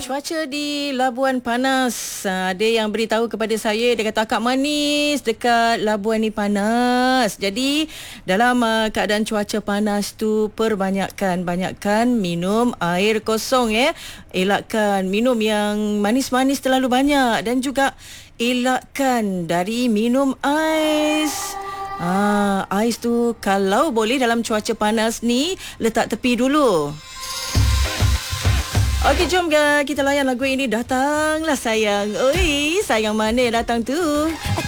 Cuaca di Labuan panas. Ada yang beritahu kepada saya, dia kata Kak Manis dekat Labuan ni panas. Jadi dalam keadaan cuaca panas tu, banyakkan minum air kosong ya. Elakkan minum yang manis-manis terlalu banyak dan juga elakkan dari minum ais. Ais tu kalau boleh dalam cuaca panas ni letak tepi dulu. Okey, jom kita layan lagu ini. Datanglah sayang. Oi, sayang mana datang tu?